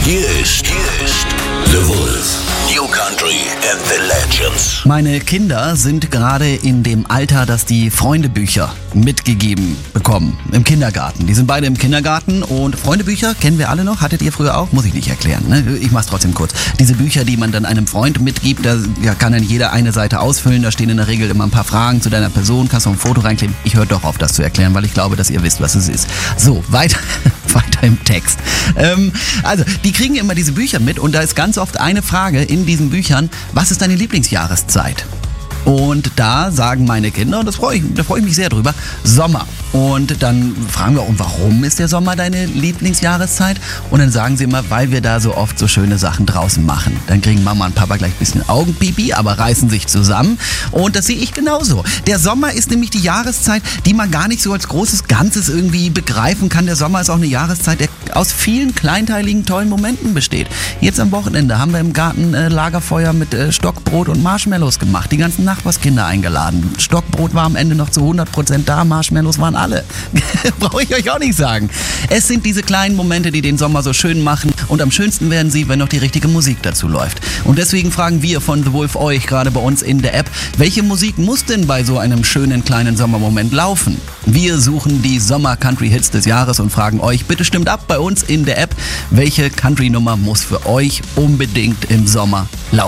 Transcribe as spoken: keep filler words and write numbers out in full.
Hier ist, hier ist The Wolf. New Country and the Legends. Meine Kinder sind gerade in dem Alter, dass die Freundebücher mitgegeben bekommen im Kindergarten. Die sind beide im Kindergarten und Freundebücher kennen wir alle noch. Hattet ihr früher auch? Muss ich nicht erklären. Ne? Ich mach's trotzdem kurz. Diese Bücher, die man dann einem Freund mitgibt, da ja, kann dann jeder eine Seite ausfüllen. Da stehen in der Regel immer ein paar Fragen zu deiner Person. Kannst du ein Foto reinkleben. Ich höre doch auf, das zu erklären, weil ich glaube, dass ihr wisst, was es ist. So, weiter, weiter im Text. Ähm, also, die kriegen immer diese Bücher mit und da ist ganz oft eine Frage in diesen Büchern: Was ist deine Lieblingsjahreszeit? Und da sagen meine Kinder, und das freue ich, da freue ich mich sehr drüber, Sommer. Und dann fragen wir, und warum ist der Sommer deine Lieblingsjahreszeit? Und dann sagen sie immer, weil wir da so oft so schöne Sachen draußen machen. Dann kriegen Mama und Papa gleich ein bisschen Augenpipi, aber reißen sich zusammen. Und das sehe ich genauso. Der Sommer ist nämlich die Jahreszeit, die man gar nicht so als großes Ganzes irgendwie begreifen kann. Der Sommer ist auch eine Jahreszeit, der aus vielen kleinteiligen, tollen Momenten besteht. Jetzt am Wochenende haben wir im Garten äh, Lagerfeuer mit äh, Stockbrot und Marshmallows gemacht. Die ganzen Nachbarskinder eingeladen. Stockbrot war am Ende noch zu hundert Prozent da, Marshmallows waren alle. Brauche ich euch auch nicht sagen. Es sind diese kleinen Momente, die den Sommer so schön machen und am schönsten werden sie, wenn noch die richtige Musik dazu läuft. Und deswegen fragen wir von The Wolf euch gerade bei uns in der App, welche Musik muss denn bei so einem schönen kleinen Sommermoment laufen? Wir suchen die Sommer-Country-Hits des Jahres und fragen euch, bitte stimmt ab bei uns in der App, welche Country-Nummer muss für euch unbedingt im Sommer laufen?